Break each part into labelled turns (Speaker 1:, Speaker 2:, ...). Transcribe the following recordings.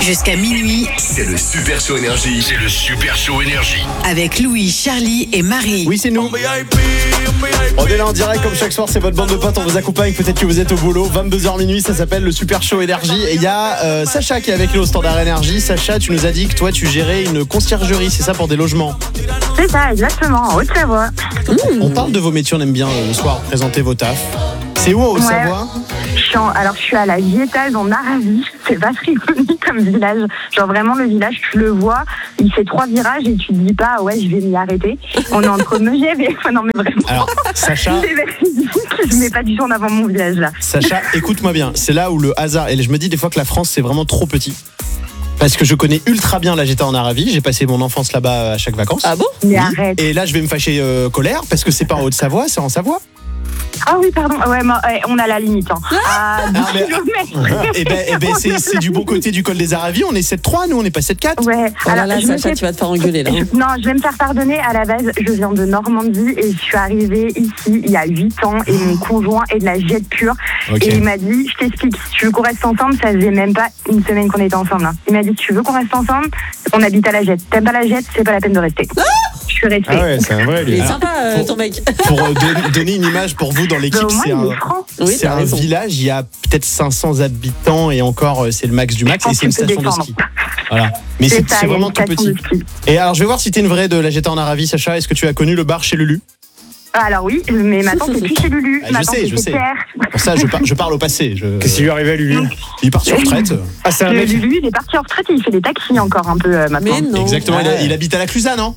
Speaker 1: Jusqu'à minuit,
Speaker 2: c'est le Super Show Énergie.
Speaker 3: C'est le Super Show Énergie.
Speaker 1: avec Louis, Charlie et Marie.
Speaker 4: Oui, c'est nous. On est là en direct comme chaque soir, c'est votre bande de potes, on vous accompagne, peut-être que vous êtes au boulot. 22h minuit, ça s'appelle le Super Show Énergie. Et il y a Sacha qui est avec nous au Standard Énergie. Sacha, tu nous as dit que toi tu gérais une conciergerie, c'est ça, pour des logements?
Speaker 5: C'est ça, exactement, en Haute-Savoie.
Speaker 4: On parle de vos métiers, on aime bien le soir présenter vos tafs. C'est où en Haute-Savoie?
Speaker 5: Je suis à la Viétale en Aravie. C'est pas très connu comme village. Genre vraiment le village, tu le vois, il fait 3 virages et tu te dis pas ouais je vais m'y arrêter. On est entre Megève et non mais vraiment.
Speaker 4: Alors Sacha,
Speaker 5: c'est véridique, je mets pas du tout en avant mon village là.
Speaker 4: Sacha, écoute-moi bien, c'est là où le hasard, et je me dis des fois que la France c'est vraiment trop petit. Parce que je connais ultra bien la Viétale en Aravie, j'ai passé mon enfance là-bas à chaque vacances.
Speaker 6: Ah bon?
Speaker 5: Mais arrête.
Speaker 4: Et là je vais me fâcher colère parce que c'est pas en Haute-Savoie, c'est en Savoie.
Speaker 5: Ah oui pardon, ouais, on a la limite. À 10 kilomètres.
Speaker 4: Et ben c'est du bon côté du col des Aravis, on est 7-3, nous on n'est pas 7-4.
Speaker 5: Ouais.
Speaker 6: Oh là là, Sacha, tu vas te faire engueuler là.
Speaker 5: Non, je vais me faire pardonner. À la base, je viens de Normandie et je suis arrivée ici il y a 8 ans et mon conjoint est de la Jette pure.
Speaker 4: Okay.
Speaker 5: Et il m'a dit, je t'explique, si tu veux qu'on reste ensemble, ça faisait même pas une semaine qu'on était ensemble. Hein. Il m'a dit, si tu veux qu'on reste ensemble, on habite à la Jette. T'aimes pas la Jette, c'est pas la peine de rester. Je suis restée.
Speaker 4: Ah ouais, c'est un vrai.
Speaker 6: Il est sympa ton mec.
Speaker 4: Pour donner une image pour vous dans l'équipe,
Speaker 5: Au moins,
Speaker 4: c'est
Speaker 5: il est franc.
Speaker 6: Oui,
Speaker 4: c'est
Speaker 6: t'as
Speaker 4: un
Speaker 6: raison.
Speaker 4: village, il y a peut-être 500 habitants et encore c'est le max du max, et c'est une station de ski. Voilà. Mais c'est
Speaker 5: ça, il y a
Speaker 4: vraiment
Speaker 5: une
Speaker 4: tout
Speaker 5: station
Speaker 4: petit.
Speaker 5: de ski.
Speaker 4: Et alors je vais voir si t'es une vraie de la Viétale en Aravie, Sacha. Est-ce que tu as connu le bar chez Lulu?
Speaker 5: Alors oui, mais maintenant c'est plus chez Lulu.
Speaker 4: Ah, je
Speaker 5: Maintenant,
Speaker 4: sais,
Speaker 5: c'est
Speaker 4: je
Speaker 5: chez
Speaker 4: sais.
Speaker 5: Pierre.
Speaker 4: Pour ça, je parle au passé.
Speaker 7: Qu'est-ce qui lui arrivait à Lulu?
Speaker 4: Il part sur retraite.
Speaker 7: Ah, c'est un
Speaker 5: Le
Speaker 7: mec.
Speaker 5: Lulu, il est parti en retraite et il fait des taxis encore un peu maintenant.
Speaker 6: Mais non.
Speaker 4: Exactement.
Speaker 7: Ah ouais.
Speaker 4: Il habite à la Clusa, non?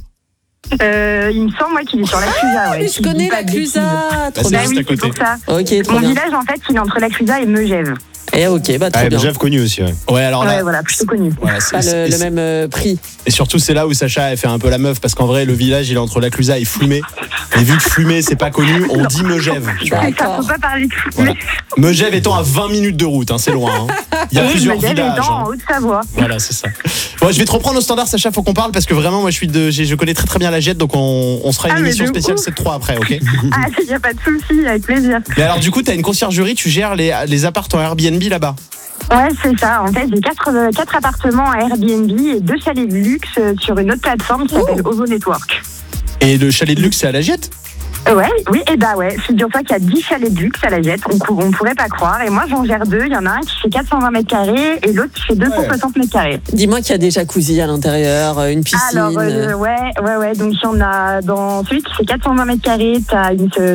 Speaker 5: Il me semble moi qu'il est sur la Clusa. Ouais,
Speaker 6: Mais
Speaker 5: si
Speaker 6: je connais
Speaker 5: dis pas
Speaker 6: la
Speaker 5: de bêtises.
Speaker 6: Clusa. Trop
Speaker 4: c'est
Speaker 5: Bah
Speaker 6: bien.
Speaker 4: juste
Speaker 5: oui,
Speaker 4: à côté.
Speaker 5: c'est pour ça.
Speaker 6: Ok, trop
Speaker 5: Mon
Speaker 6: bien.
Speaker 5: village en fait, il est entre la Clusa et Megève.
Speaker 6: Et ok, bah trop
Speaker 7: Ah,
Speaker 6: bien.
Speaker 7: déjà connu aussi. Ouais.
Speaker 4: Ouais, alors là.
Speaker 5: Ouais, voilà, plutôt connu.
Speaker 4: Voilà,
Speaker 6: Pas le même prix.
Speaker 4: Et surtout, c'est là où Sacha elle fait un peu la meuf, parce qu'en vrai, le village, il est entre la Clusa et Flumet. Et vu que Flumet, c'est pas connu, on dit Megève. Tu vois.
Speaker 5: Ça
Speaker 6: D'accord.
Speaker 5: faut pas parler de fou.
Speaker 4: Voilà. Megève étant à 20 minutes de route, hein, c'est loin. Hein. Il y a plusieurs
Speaker 5: Megève
Speaker 4: villages.
Speaker 5: étant
Speaker 4: Hein.
Speaker 5: en Haute-Savoie.
Speaker 4: Voilà, c'est ça. Bon, je vais te reprendre au standard, Sacha, faut qu'on parle, parce que vraiment, moi, je connais très très bien la Jette, donc on sera une
Speaker 5: Ah, mais
Speaker 4: émission
Speaker 5: de
Speaker 4: spéciale
Speaker 5: ouf.
Speaker 4: 7-3 après, ok?
Speaker 5: Ah, y a pas de souci, avec plaisir.
Speaker 4: Mais alors, du coup, t'as une conciergerie, tu gères les apparts en Airbnb là-bas?
Speaker 5: Ouais, c'est ça. En fait, j'ai 4 appartements à Airbnb et 2 chalets de luxe sur une autre plateforme qui s'appelle Ovo Network.
Speaker 4: Et le chalet de luxe, c'est à la Jette?
Speaker 5: Ouais, oui, et bah ouais. Figure-toi qu'il y a 10 chalets de luxe à la Jette. On pourrait pas croire. Et moi, j'en gère 2. Il y en a un qui fait 420 mètres carrés et l'autre qui fait 260 mètres carrés.
Speaker 6: Dis-moi qu'il y a des jacuzzi à l'intérieur, une piscine.
Speaker 5: Alors, ouais. Donc, il y en a dans celui qui fait 420 mètres carrés. T'as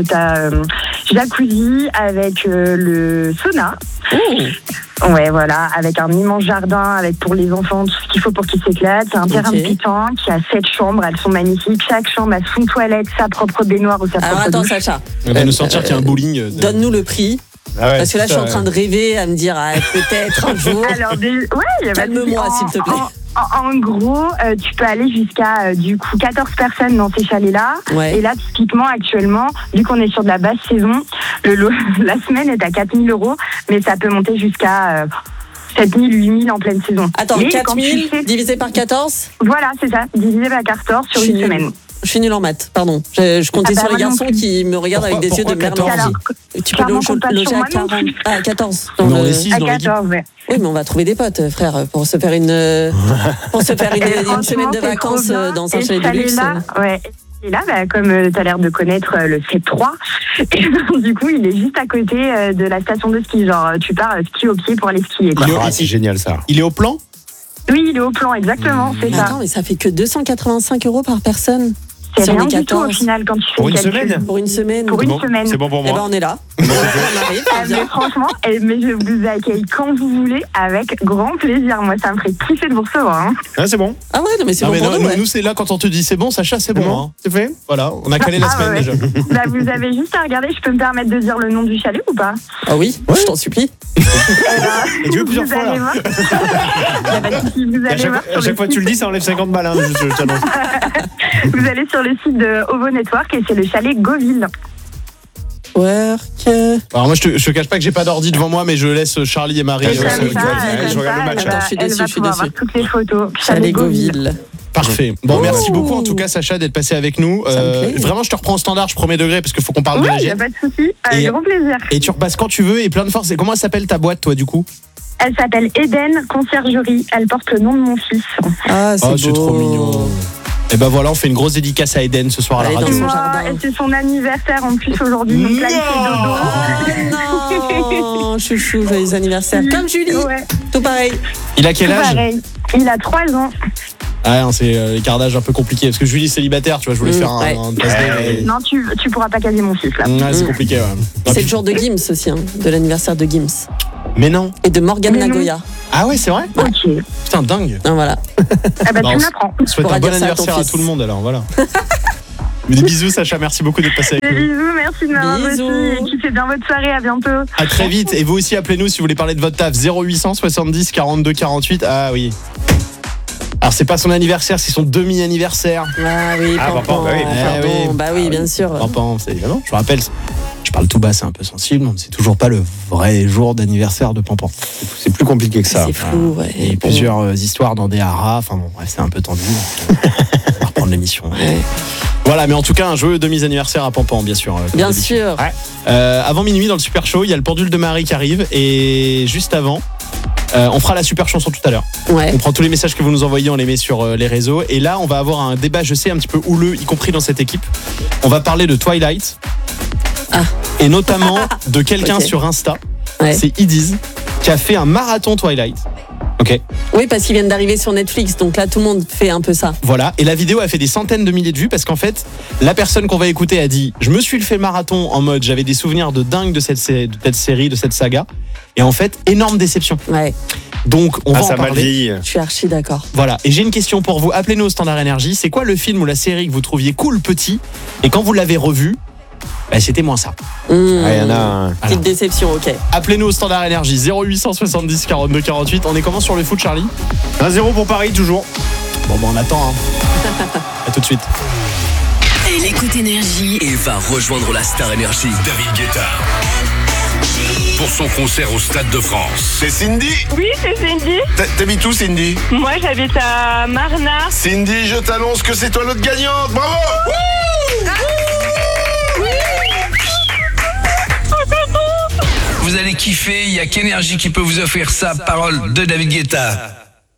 Speaker 5: jacuzzi avec le sauna. Ouais, voilà, avec un immense jardin, avec pour les enfants tout ce qu'il faut pour qu'ils s'éclatent. C'est un terrain de pétanque qui a 7 chambres, elles sont magnifiques. Chaque chambre a son toilette, sa propre baignoire ou sa
Speaker 6: Alors
Speaker 5: propre
Speaker 6: attends,
Speaker 5: douche.
Speaker 6: Sacha.
Speaker 4: On va nous sortir qu'il y a un bowling.
Speaker 6: Donne-nous le prix.
Speaker 7: Ah ouais,
Speaker 6: Parce que là, je suis en train
Speaker 7: de.
Speaker 6: de rêver à me dire peut-être un jour.
Speaker 5: Alors, il y a pas de
Speaker 6: Calme-moi,
Speaker 5: souci.
Speaker 6: s'il te plaît.
Speaker 5: En gros, tu peux aller jusqu'à du coup 14 personnes dans ces chalets-là.
Speaker 6: Ouais.
Speaker 5: Et là, typiquement, actuellement, vu qu'on est sur de la basse saison, la semaine est à 4 000 €, mais ça peut monter jusqu'à 7 000, 8 000 en pleine saison.
Speaker 6: Attends,
Speaker 5: Mais
Speaker 6: 4
Speaker 5: quand
Speaker 6: 000
Speaker 5: tu fais-
Speaker 6: divisé par 14?
Speaker 5: Voilà, c'est ça, divisé par 14 sur
Speaker 6: Je suis
Speaker 5: une
Speaker 6: nulle.
Speaker 5: semaine.
Speaker 6: Je suis nulle en maths, pardon. Je comptais
Speaker 5: Ah bah,
Speaker 6: sur les
Speaker 5: moi non
Speaker 6: garçons
Speaker 5: plus.
Speaker 6: qui me regardent avec des yeux de
Speaker 4: Pourquoi
Speaker 6: merde
Speaker 4: 14?
Speaker 5: Alors,
Speaker 6: Tu peux
Speaker 5: clairement, compte pas
Speaker 6: loger
Speaker 5: sur
Speaker 6: à
Speaker 5: moi non
Speaker 6: 40.
Speaker 5: plus.
Speaker 6: Ah, 14.
Speaker 4: Non,
Speaker 6: Dans
Speaker 4: on
Speaker 6: le-
Speaker 4: est 6
Speaker 5: À
Speaker 4: dans l'équipe.
Speaker 5: 14, ouais.
Speaker 6: Oui, mais on va trouver des potes, frère, pour se faire une
Speaker 5: Et
Speaker 6: une
Speaker 5: franchement,
Speaker 6: semaine de
Speaker 5: c'est
Speaker 6: vacances
Speaker 5: trop bien.
Speaker 6: dans un
Speaker 5: Et
Speaker 6: chalet de
Speaker 5: ce
Speaker 6: luxe.
Speaker 5: chalet-là, ouais. Et là, comme tu as l'air de connaître le C3, et du coup, il est juste à côté de la station de ski. Genre, tu pars ski au pied pour aller skier. Quoi.
Speaker 7: Ah, c'est génial ça.
Speaker 4: Il est au plan?
Speaker 5: Oui, il est au plan, exactement, c'est
Speaker 6: Mais
Speaker 5: ça.
Speaker 6: attends, mais ça fait que 285 € par personne.
Speaker 5: C'est
Speaker 6: si on
Speaker 5: rien
Speaker 6: est
Speaker 5: du tout au
Speaker 6: 14.
Speaker 5: final quand tu fais
Speaker 7: Pour
Speaker 5: le
Speaker 7: une
Speaker 5: calcul.
Speaker 7: semaine?
Speaker 6: Pour une semaine.
Speaker 5: Pour une
Speaker 7: Bon,
Speaker 5: semaine.
Speaker 7: c'est bon pour
Speaker 6: Eh ben,
Speaker 7: moi.
Speaker 6: on est là. On arrive,
Speaker 5: Ah,
Speaker 6: on vient.
Speaker 5: mais franchement, mais je vous accueille quand vous voulez avec grand plaisir. Moi, ça me ferait kiffer de vous recevoir. Hein.
Speaker 7: Ah, c'est bon.
Speaker 6: Ah ouais, non, mais c'est
Speaker 4: Non,
Speaker 6: bon
Speaker 4: mais
Speaker 6: pour
Speaker 4: non,
Speaker 6: nous, ouais.
Speaker 4: nous, c'est là quand on te dit c'est bon, Sacha, c'est bon. Hein.
Speaker 7: C'est fait.
Speaker 4: Voilà, on a calé la
Speaker 5: Ah,
Speaker 4: semaine
Speaker 5: ouais.
Speaker 4: déjà.
Speaker 5: Bah, vous avez juste à regarder. Je peux me permettre de dire le nom du chalet ou pas?
Speaker 6: Ah oui, je t'en supplie.
Speaker 5: Eh ben,
Speaker 7: Et tu veux plusieurs
Speaker 5: vous
Speaker 7: fois,
Speaker 5: allez
Speaker 7: là.
Speaker 5: voir. Ah bah, si vous
Speaker 7: Et
Speaker 5: allez voir
Speaker 7: à chaque fois que tu le dis, ça enlève 50 balles. Hein, je t'annonce.
Speaker 5: Vous allez sur le site de Ovo Network et c'est le chalet Goville.
Speaker 6: Work.
Speaker 4: Alors moi je te cache pas que j'ai pas d'ordi devant moi, mais je laisse Charlie et Marie.
Speaker 7: Ouais,
Speaker 5: Comme
Speaker 7: c'est
Speaker 5: ça,
Speaker 7: vrai,
Speaker 5: comme
Speaker 7: je regarde
Speaker 5: ça,
Speaker 7: le match.
Speaker 5: elle va-
Speaker 6: Attends, je suis
Speaker 5: elle
Speaker 6: déçue,
Speaker 5: va
Speaker 6: je suis
Speaker 5: pouvoir
Speaker 6: déçue.
Speaker 5: voir toutes les photos.
Speaker 6: Chalet Goville.
Speaker 4: Parfait. Bon, merci beaucoup en tout cas Sacha d'être passé avec nous.
Speaker 6: Ça me plaît.
Speaker 4: Vraiment je te reprends au standard, je promets degré parce qu'il faut qu'on parle de
Speaker 5: Oui,
Speaker 4: la
Speaker 5: il n'y a
Speaker 4: Jette.
Speaker 5: pas de souci. Avec
Speaker 4: Et-
Speaker 5: grand plaisir.
Speaker 4: Et tu repasses quand tu veux et plein de force. Et comment elle s'appelle ta boîte toi du coup?
Speaker 5: Elle s'appelle Eden Conciergerie. Elle porte le nom de mon fils.
Speaker 6: Ah, c'est
Speaker 4: Oh,
Speaker 6: beau.
Speaker 4: c'est trop mignon. Et ben voilà, on fait une grosse dédicace à Eden ce soir à la
Speaker 6: Allez, dans
Speaker 4: radio.
Speaker 6: son
Speaker 5: Moi,
Speaker 6: jardin.
Speaker 5: et c'est son anniversaire en plus aujourd'hui. Donc là, il fait dodo.
Speaker 6: Oh non, chouchou, joyeux anniversaire. Comme Julie,
Speaker 5: Ouais,
Speaker 6: tout pareil.
Speaker 4: Il a quel âge?
Speaker 5: pareil. Il a 3 ans.
Speaker 4: Ah non, c'est l'écart d'âge un peu compliqué parce que Julie est célibataire, tu vois, je voulais faire
Speaker 6: ouais.
Speaker 4: un passe D, mais-
Speaker 5: Non, tu pourras pas caser mon fils là.
Speaker 4: Ouais, c'est compliqué. Ouais.
Speaker 6: C'est le jour de Gims aussi, hein, de l'anniversaire de Gims.
Speaker 4: Mais non.
Speaker 6: Et de Morgane
Speaker 5: Mais non.
Speaker 6: Nagoya.
Speaker 4: Ah ouais, c'est vrai.
Speaker 5: Ok.
Speaker 4: Putain, dingue.
Speaker 6: Ah, voilà.
Speaker 5: Ah bah,
Speaker 4: Bah,
Speaker 5: tu
Speaker 4: on
Speaker 5: me l'apprends.
Speaker 4: Je souhaite
Speaker 6: pourras
Speaker 4: un bon
Speaker 6: dire ça à ton
Speaker 4: anniversaire à
Speaker 6: fils.
Speaker 4: tout le monde alors, voilà. Des bisous Sacha, merci beaucoup d'être passé
Speaker 5: Des
Speaker 4: avec nous.
Speaker 5: bisous, merci de m'avoir
Speaker 6: Bisous.
Speaker 5: reçu. Et kiffez bien votre soirée. À bientôt.
Speaker 4: À très vite. Et vous aussi, appelez-nous si vous voulez parler de votre taf. 0800 70 42 48. Ah oui. Alors c'est pas son anniversaire, c'est son demi-anniversaire.
Speaker 6: Ah oui,
Speaker 7: Ah,
Speaker 6: Pampan.
Speaker 7: Pampan, bah oui.
Speaker 6: Pardon.
Speaker 4: Ah oui.
Speaker 6: Bah oui, bien sûr.
Speaker 4: Pampan, c'est évidemment. Je vous rappelle, je parle tout bas, c'est un peu sensible. C'est toujours pas le vrai jour d'anniversaire de Pampan.
Speaker 7: C'est plus compliqué que ça.
Speaker 6: C'est fou, ouais.
Speaker 4: Et plusieurs histoires dans des haras. Enfin bon, bref, c'est un peu tendu. On va reprendre l'émission.
Speaker 6: Ouais.
Speaker 4: Voilà, mais en tout cas, un joyeux demi-anniversaire à Pampan, bien sûr. comme
Speaker 6: Bien
Speaker 4: d'habitude.
Speaker 6: sûr.
Speaker 4: Avant minuit, dans le Super Show, il y a le pendule de Marie qui arrive. Et juste avant, on fera la super chanson tout à l'heure.
Speaker 6: Ouais.
Speaker 4: On prend tous les messages que vous nous envoyez, on les met sur les réseaux. Et là, on va avoir un débat, je sais, un petit peu houleux, y compris dans cette équipe. On va parler de Twilight.
Speaker 6: Ah.
Speaker 4: Et notamment de quelqu'un
Speaker 6: Ok.
Speaker 4: sur Insta.
Speaker 6: Ouais.
Speaker 4: C'est Idiz, qui a fait un marathon Twilight. Ok.
Speaker 6: Oui, parce qu'ils viennent d'arriver sur Netflix, donc là tout le monde fait un peu ça.
Speaker 4: Voilà, et la vidéo a fait des centaines de milliers de vues parce qu'en fait, la personne qu'on va écouter a dit: je me suis fait marathon en mode j'avais des souvenirs de dingue de cette série, de cette saga. Et en fait, énorme déception.
Speaker 6: Ouais,
Speaker 4: Donc, on
Speaker 7: Ah,
Speaker 4: va
Speaker 7: ça
Speaker 4: en
Speaker 7: a mal
Speaker 4: parler.
Speaker 7: vieilli.
Speaker 6: je suis archi d'accord.
Speaker 4: Voilà, et j'ai une question pour vous. Appelez-nous au Standard Énergie. C'est quoi le film ou la série que vous trouviez cool petit et quand vous l'avez revu, bah, c'était moins ça.
Speaker 7: Ah, il y en a un.
Speaker 6: Petite déception, ok.
Speaker 4: Appelez-nous au Standard Énergie 0870 42 48. On est comment sur le foot, Charlie?
Speaker 7: 1-0 pour Paris, toujours.
Speaker 4: Bon, bah, on attend. Hein. À tout de suite.
Speaker 1: Elle écoute Énergie.
Speaker 2: Et va rejoindre la Star Énergie.
Speaker 3: David Guetta. Pour son concert au Stade de France.
Speaker 8: C'est Cindy?
Speaker 9: Oui, c'est Cindy.
Speaker 8: T'habites où, Cindy?
Speaker 9: Moi, j'habite à Marna.
Speaker 8: Cindy, je t'annonce que c'est toi l'autre gagnante. Bravo!
Speaker 10: Vous allez kiffer, il y a qu'Énergie qui peut vous offrir ça. Parole de David Guetta.